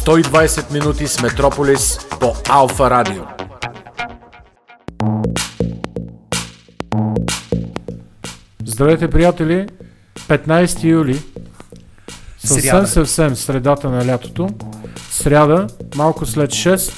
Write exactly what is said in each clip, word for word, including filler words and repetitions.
сто и двайсет минути с Метрополис по Алфа Радио. Здравейте, приятели! петнайсети юли, съвсем Сряда. съвсем средата на лятото, сряда, малко след шест,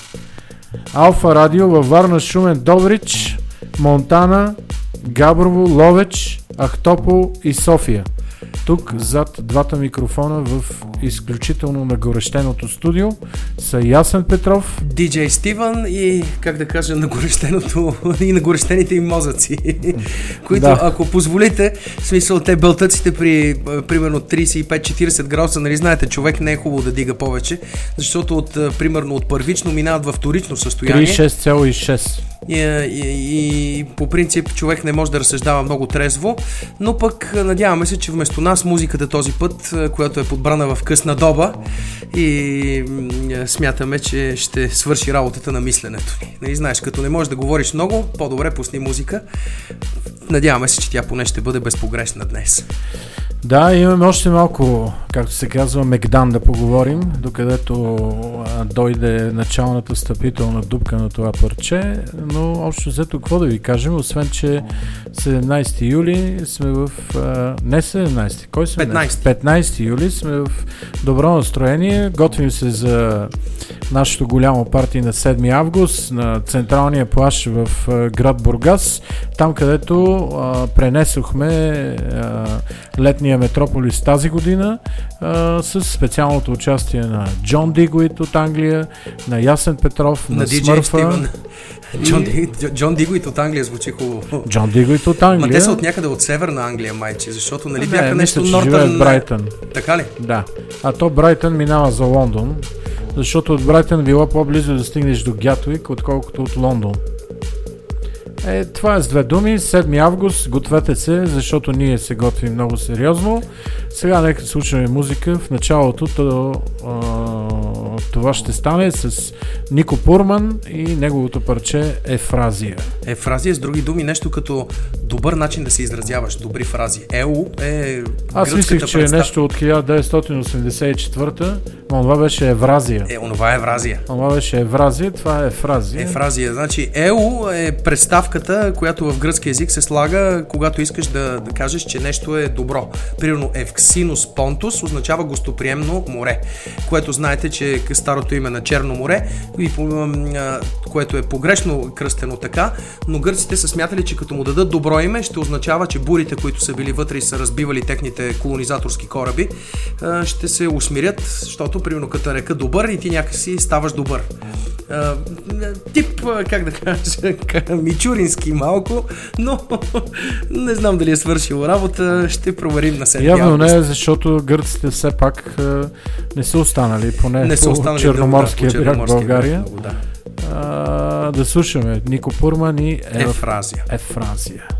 Алфа Радио във Варна, Шумен, Добрич, Монтана, Габрово, Ловеч, Ахтопол и София. Тук зад двата микрофона в изключително нагорещеното студио са Ясен Петров, Диджей Стивън и, как да кажа, нагорещеното и нагорещените им мозъци, които, Да. ако позволите, в смисъл, те бълтъците при а, примерно трийсет и пет до четирийсет градуса, нали знаете, човек не е хубаво да дига повече, защото от, а, примерно от първично минават във вторично състояние. трийсет и шест цяло и шест. И, и, и по принцип човек не може да разсъждава много трезво, но пък надяваме се, че вместо нас музиката този път, която е подбрана в късна доба, и м, смятаме, че ще свърши работата на мисленето ни. Нали, знаеш, като не можеш да говориш много, по-добре пусни музика. Надяваме се, че тя поне ще бъде безпогрешна днес. Да, имаме още малко, както се казва, мегдан да поговорим, докъдето а, дойде началната стъпителна дупка на това парче, но общо взето какво да ви кажем, освен че седемнайсети юли сме в... А, не седемнайсети, кой сме петнайсети. днес? петнайсети юли сме в добро настроение, готвим се за нашето голямо парти на седми август на централния плаж в а, град Бургас, там където а, пренесохме а, летния Метрополис тази година а, с специалното участие на Джон Дигуит от Англия, на Ясен Петров, на, На на Диджей Смърфа. Стивън. И... Джон, Ди, Джон Дигуит от Англия звучи хубаво. Джон Дигуит от Англия. Ма те са от някъде от северна Англия, майче, защото нали Не, бяха нещо мисля, че живее в Нортън... Брайтън. Така ли? Да. А то Брайтън минава за Лондон, защото от Брайтън било по-близо да стигнеш до Гятуик, отколкото от Лондон. Е, това е с две думи. седми август, гответе се, защото ние се готвим много сериозно. Сега нека слушаме музика. В началото то, а, това ще стане с Нико Пурман и неговото парче Ефразия. Ефразия, с други думи, нещо като добър начин да се изразяваш, добри фрази. Еу е Аз мислих, че е представ... нещо от хиляда деветстотин осемдесет и четвърта, но това беше Евразия. Е, онова е Евразия. Това беше Евразия, това е Ефразия. Ефразия, значи Еу е представката, която в гръцки език се слага, когато искаш да, да кажеш, че нещо е добро. Примерно Евксинус Понтус означава гостоприемно море, което знаете, че е старото име на Черно море, и, а, което е погрешно кръстено така, но гърците са смятали, че като му дадат добро име, ще означава, че бурите, които са били вътре и са разбивали техните колонизаторски кораби, а, ще се усмирят, защото примерно като река добър и ти някакси ставаш добър. А, тип, как да кажа, мичурински малко, но не знам дали е свършило работа, ще проверим на седми Явно август. не, защото гърците все пак а, не са останали, поне Не са по останали Черноморския дълго, да, бряг по в Черноморския България. бряг много, да. А, да слушаме Нико Пурман и Еф... Ефразия. Ефразия.